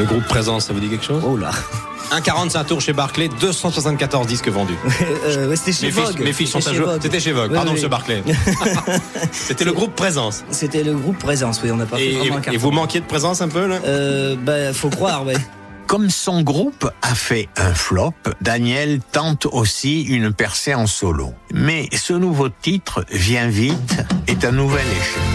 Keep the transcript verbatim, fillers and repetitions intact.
Le groupe Présence, ça vous dit quelque chose? Oh là. un virgule quarante, c'est un tour chez Barclay, deux cent soixante-quatorze disques vendus. euh, ouais, c'était chez Mes Vogue. Fiches, mes fiches sont à jour. C'était chez Vogue, Oui, pardon, oui. monsieur Barclay. C'était le groupe Présence. C'était le groupe Présence, oui, on n'a pas Et, fait vraiment un et, carton. et vous manquiez de présence un peu, là? Euh, bah, faut croire, ouais. Comme son groupe a fait un flop, Daniel tente aussi une percée en solo. Mais ce nouveau titre, Viens vite, est un nouvel échec.